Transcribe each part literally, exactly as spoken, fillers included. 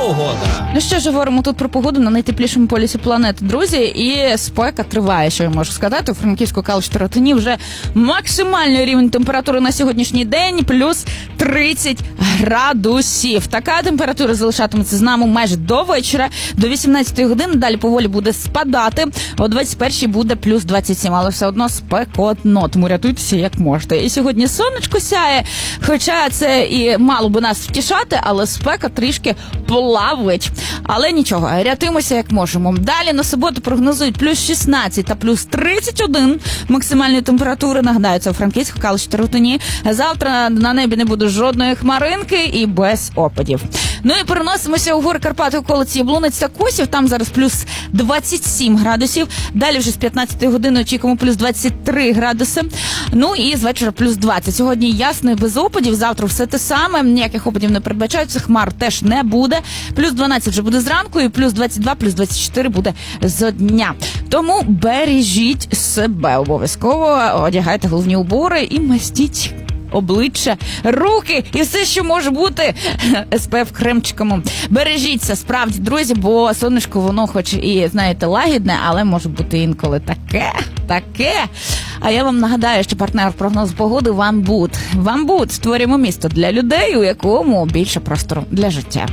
погода. Ну що ж, говоримо тут про погоду на найтеплішому полюсі планети, друзі, і спека триває, що я можу сказати. У Франківську, Калуші та Ротині вже максимальний рівень температури на сьогоднішній день, плюс тридцять градусів. Така температура залишатиметься з нами майже до вечора, до вісімнадцятої години, далі поволі буде спадати, о двадцять першій буде плюс двадцять сім, але все одно спекотно, тому рятуйтеся як можете. І сьогодні сонечко сяє, хоча це і мало би нас втішати, але спека трішки плавить. Але нічого, рятуємося як можемо. Далі на суботу прогнозують плюс шістнадцять та плюс тридцять один максимальної температури. Нагадаю, це у Франківську, Калуші та Ротині. Завтра на небі не буде жодної хмаринки і без опадів. Ну і переносимося у гори Карпати, околиці Яблунець та Косів. Там зараз плюс двадцять сім градусів. Далі вже з п'ятнадцятої години очікуємо плюс двадцять три градуси. Ну і з вечора плюс двадцять. Сьогодні ясно і без опадів. Завтра все те саме. Ніяких опадів не передбачаються. Хмар теж не буде. Плюс дванадцять вже буде зранку і плюс двадцять два, плюс двадцять чотири буде з дня. Тому бережіть себе обов'язково. Одягайте головні убори і мастіть обличчя, руки і все, що може бути ес пе еф кремчиком. Бережіться, справді, друзі, бо сонечко, воно хоч і, знаєте, лагідне, але може бути інколи таке, таке. А я вам нагадаю, що партнер прогнозу погоди «Ванбуд». «Ванбуд» – створюємо місто для людей, у якому більше простору для життя.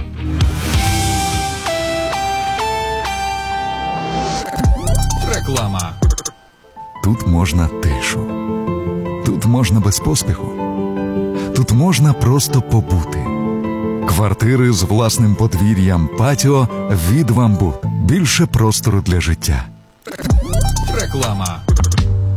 Реклама. Тут можна тишу. Тут можна без поспіху. Тут можна просто побути. Квартири з власним подвір'ям, патіо від «Ванбуд». Більше простору для життя. Реклама.